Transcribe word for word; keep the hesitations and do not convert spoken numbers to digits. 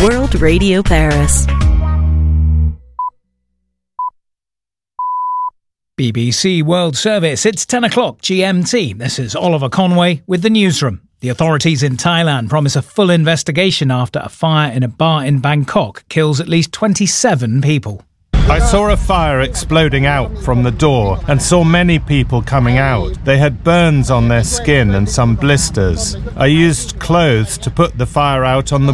World Radio Paris. B B C World Service, it's ten o'clock G M T. This is Oliver Conway with the newsroom. The authorities in Thailand promise a full investigation after a fire in a bar in Bangkok kills at least twenty-seven people. I saw a fire exploding out from the door and saw many people coming out. They had burns on their skin and some blisters. I used clothes to put the fire out on the